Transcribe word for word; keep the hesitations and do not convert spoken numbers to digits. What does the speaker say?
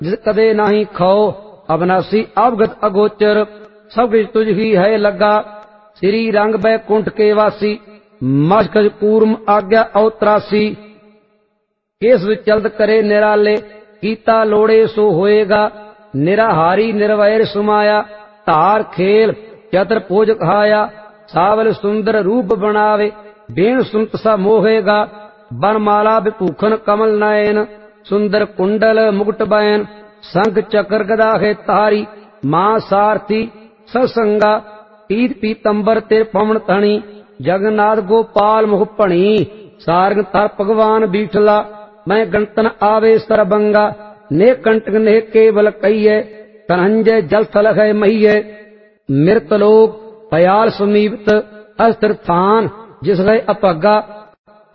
जिस कदे नाही खाओ अविनाशी अवगत अगोचर सब कुछ तुझ ही है लगा श्री रंग बैकुंठ के वासी मशकज कूर्म आज्ञा अवतरासी केस विचलद करे निराले कीता लोड़े सो होएगा निराहारी निर्वैर सुमाया धार खेल चतर पोज खाया सावल सुंदर रूप बनावे बेन सुनत सा मोहेगा बनमाला विभूखन कमल नयन सुंदर कुंडल मुकुट बैन संग चक्र गदा है तारी मां सारथी सत्संगा पीत पीतंबर तेर पवन तणी जगन्नाथ गोपाल मुख भणी सारंग तर भगवान बीठला मैं गणतन आवे सरबंगा ने कंटक ने केवल कहिए तनंजय जल थल है महिये मृतलोक भयाल समीपत अस्त्र थान जिस गए अपगा